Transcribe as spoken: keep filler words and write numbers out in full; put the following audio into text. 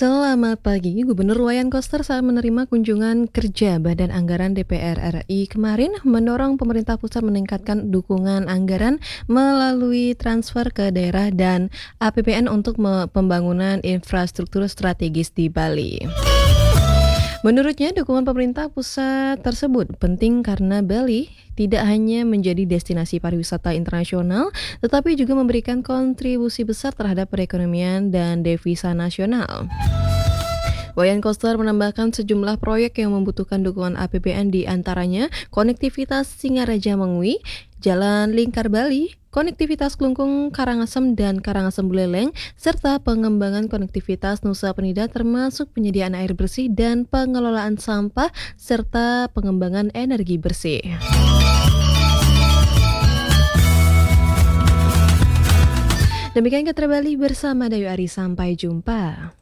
Selamat pagi, Gubernur Wayan Koster saat menerima kunjungan kerja Badan Anggaran D P R R I kemarin mendorong pemerintah pusat meningkatkan dukungan anggaran melalui transfer ke daerah dan A P B N untuk me- pembangunan infrastruktur strategis di Bali. Menurutnya, dukungan pemerintah pusat tersebut penting karena Bali tidak hanya menjadi destinasi pariwisata internasional, tetapi juga memberikan kontribusi besar terhadap perekonomian dan devisa nasional. Wayan Koster menambahkan sejumlah proyek yang membutuhkan dukungan A P B N, di antaranya konektivitas Singaraja Mengwi, Jalan Lingkar Bali, konektivitas Klungkung Karangasem dan Karangasem Buleleng, serta pengembangan konektivitas Nusa Penida termasuk penyediaan air bersih dan pengelolaan sampah serta pengembangan energi bersih. Demikian Katra Bali bersama Dayu Ari, sampai jumpa.